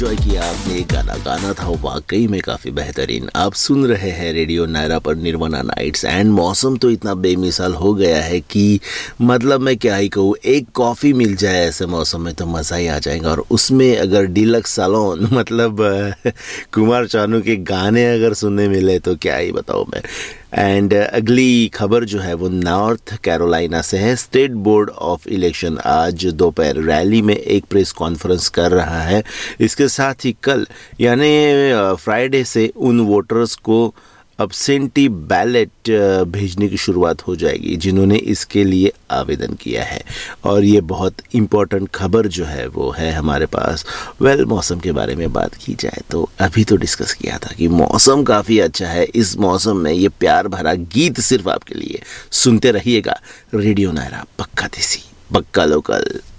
Enjoy किया आपने, गाना गाना था वाकई में काफ़ी बेहतरीन। आप सुन रहे हैं रेडियो नायरा पर निर्वाणा नाइट्स। एंड मौसम तो इतना बेमिसाल हो गया है कि मतलब मैं क्या ही कहूँ, एक कॉफ़ी मिल जाए ऐसे मौसम में तो मज़ा ही आ जाएगा। और उसमें अगर डिलक्स सैलून मतलब कुमार चानू के गाने अगर सुनने मिले तो क्या ही बताऊँ मैं। एंड अगली खबर जो है वो नॉर्थ कैरोलिना से है। स्टेट बोर्ड ऑफ इलेक्शन आज दोपहर रैली में एक प्रेस कॉन्फ्रेंस कर रहा है। इसके साथ ही कल यानी फ्राइडे से उन वोटर्स को अब्सेंटी बैलेट भेजने की शुरुआत हो जाएगी जिन्होंने इसके लिए आवेदन किया है। और ये बहुत इम्पोर्टेंट खबर जो है वो है हमारे पास। मौसम के बारे में बात की जाए तो अभी तो डिस्कस किया था कि मौसम काफ़ी अच्छा है। इस मौसम में ये प्यार भरा गीत सिर्फ आपके लिए। सुनते रहिएगा रेडियो नायरा, पक्का देसी पक्का लोकल।